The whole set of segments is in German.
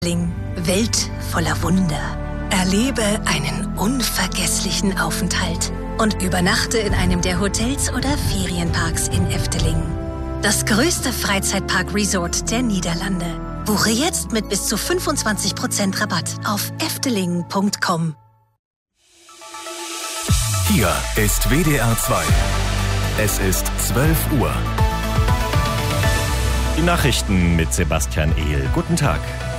Welt voller Wunder. Erlebe einen unvergesslichen Aufenthalt und übernachte in einem der Hotels oder Ferienparks in Efteling. Das größte Freizeitpark-Resort der Niederlande. Buche jetzt mit bis zu 25% Rabatt auf efteling.com. Hier ist WDR 2. Es ist 12 Uhr. Die Nachrichten mit Sebastian Ehl. Guten Tag.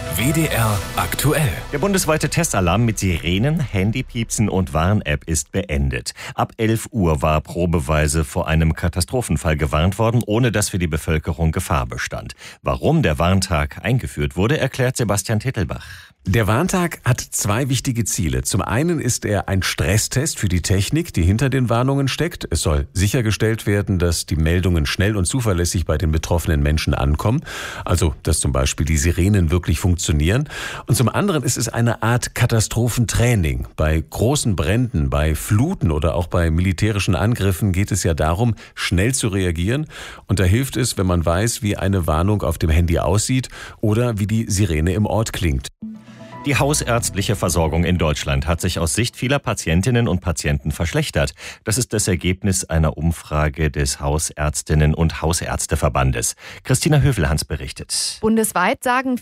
WDR aktuell. Der bundesweite Testalarm mit Sirenen, Handypiepsen und Warn-App ist beendet. Ab 11 Uhr war probeweise vor einem Katastrophenfall gewarnt worden, ohne dass für die Bevölkerung Gefahr bestand. Warum der Warntag eingeführt wurde, erklärt Sebastian Tittelbach. Der Warntag hat zwei wichtige Ziele. Zum einen ist er ein Stresstest für die Technik, die hinter den Warnungen steckt. Es soll sichergestellt werden, dass die Meldungen schnell und zuverlässig bei den betroffenen Menschen ankommen. Also, dass zum Beispiel die Sirenen wirklich funktionieren. Und zum anderen ist es eine Art Katastrophentraining. Bei großen Bränden, bei Fluten oder auch bei militärischen Angriffen geht es ja darum, schnell zu reagieren. Und da hilft es, wenn man weiß, wie eine Warnung auf dem Handy aussieht oder wie die Sirene im Ort klingt. Die hausärztliche Versorgung in Deutschland hat sich aus Sicht vieler Patientinnen und Patienten verschlechtert. Das ist das Ergebnis einer Umfrage des Hausärztinnen- und Hausärzteverbandes. Christina Hövelhans berichtet. Bundesweit sagen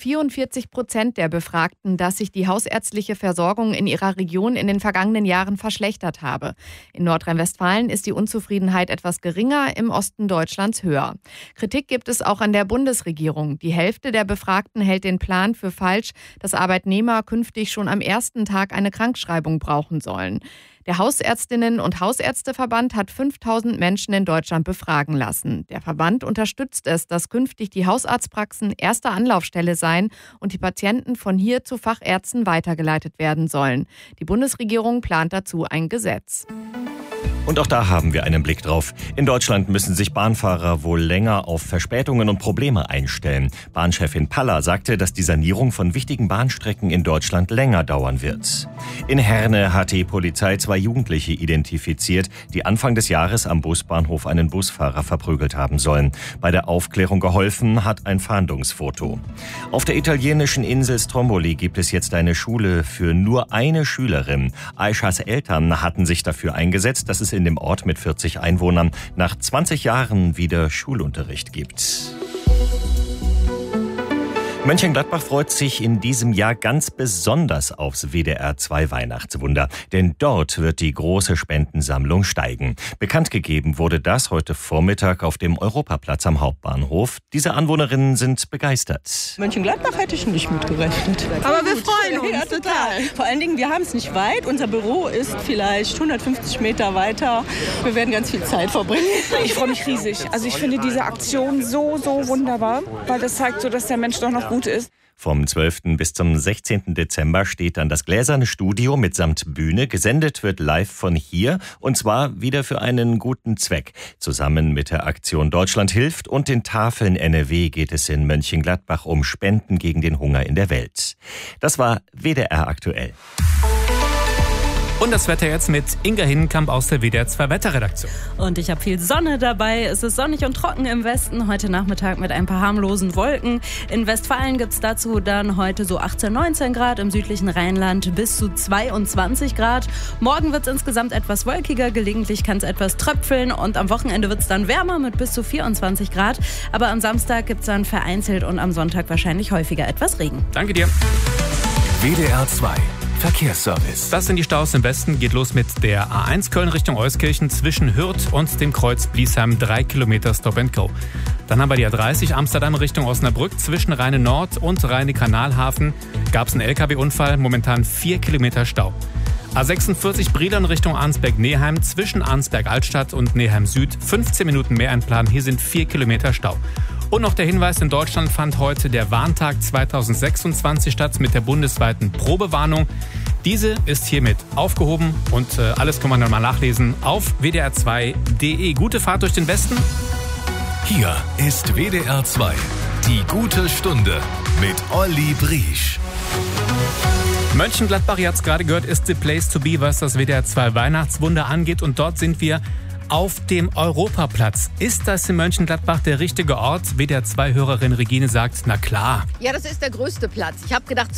44% der Befragten, dass sich die hausärztliche Versorgung in ihrer Region in den vergangenen Jahren verschlechtert habe. In Nordrhein-Westfalen ist die Unzufriedenheit etwas geringer, im Osten Deutschlands höher. Kritik gibt es auch an der Bundesregierung. Die Hälfte der Befragten hält den Plan für falsch, dass Arbeitnehmer künftig schon am ersten Tag eine Krankschreibung brauchen sollen. Der Hausärztinnen- und Hausärzteverband hat 5000 Menschen in Deutschland befragen lassen. Der Verband unterstützt es, dass künftig die Hausarztpraxen erste Anlaufstelle seien und die Patienten von hier zu Fachärzten weitergeleitet werden sollen. Die Bundesregierung plant dazu ein Gesetz. Und auch da haben wir einen Blick drauf. In Deutschland müssen sich Bahnfahrer wohl länger auf Verspätungen und Probleme einstellen. Bahnchefin Paller sagte, dass die Sanierung von wichtigen Bahnstrecken in Deutschland länger dauern wird. In Herne hat die Polizei 2 Jugendliche identifiziert, die Anfang des Jahres am Busbahnhof einen Busfahrer verprügelt haben sollen. Bei der Aufklärung geholfen hat ein Fahndungsfoto. Auf der italienischen Insel Stromboli gibt es jetzt eine Schule für nur eine Schülerin. Aishas Eltern hatten sich dafür eingesetzt, dass es in dem Ort mit 40 Einwohnern nach 20 Jahren wieder Schulunterricht gibt. Mönchengladbach freut sich in diesem Jahr ganz besonders aufs WDR 2 Weihnachtswunder, denn dort wird die große Spendensammlung steigen. Bekannt gegeben wurde das heute Vormittag auf dem Europaplatz am Hauptbahnhof. Diese Anwohnerinnen sind begeistert. Mönchengladbach hätte ich nicht mitgerechnet. Aber wir freuen uns. Ja, total. Vor allen Dingen, wir haben es nicht weit. Unser Büro ist vielleicht 150 Meter weiter. Wir werden ganz viel Zeit verbringen. Ich freue mich riesig. Also ich finde diese Aktion so wunderbar, weil das zeigt so, dass der Mensch doch noch gut ist. Vom 12. bis zum 16. Dezember steht dann das gläserne Studio mitsamt Bühne. Gesendet wird live von hier und zwar wieder für einen guten Zweck. Zusammen mit der Aktion Deutschland hilft und den Tafeln NRW geht es in Mönchengladbach um Spenden gegen den Hunger in der Welt. Das war WDR aktuell. Und das Wetter jetzt mit Inga Hinnenkamp aus der WDR 2 Wetterredaktion. Und ich habe viel Sonne dabei. Es ist sonnig und trocken im Westen. Heute Nachmittag mit ein paar harmlosen Wolken. In Westfalen gibt es dazu dann heute so 18, 19 Grad. Im südlichen Rheinland bis zu 22 Grad. Morgen wird es insgesamt etwas wolkiger. Gelegentlich kann es etwas tröpfeln. Und am Wochenende wird es dann wärmer mit bis zu 24 Grad. Aber am Samstag gibt es dann vereinzelt und am Sonntag wahrscheinlich häufiger etwas Regen. Danke dir. WDR 2 Verkehrsservice. Das sind die Staus im Westen. Geht los mit der A1 Köln Richtung Euskirchen zwischen Hürth und dem Kreuz Bliesheim 3 Kilometer Stop and Go. Dann haben wir die A30 Amsterdam Richtung Osnabrück zwischen Rheine Nord und Rheine Kanalhafen. Gab es einen LKW-Unfall, momentan 4 Kilometer Stau. A46 Brilon Richtung Arnsberg-Neheim zwischen Arnsberg-Altstadt und Neheim Süd 15 Minuten mehr einplanen. Hier sind 4 Kilometer Stau. Und noch der Hinweis, in Deutschland fand heute der Warntag 2026 statt mit der bundesweiten Probewarnung. Diese ist hiermit aufgehoben und alles kann man dann mal nachlesen auf wdr2.de. Gute Fahrt durch den Westen. Hier ist WDR 2, die gute Stunde mit Olli Briesch. Mönchengladbach, ihr habt es gerade gehört, ist the place to be, was das WDR 2 Weihnachtswunder angeht. Und dort sind wir auf dem Europaplatz. Ist das in Mönchengladbach der richtige Ort? WDR 2-Hörerin Regine sagt, na klar. Ja, das ist der größte Platz. Ich habe gedacht,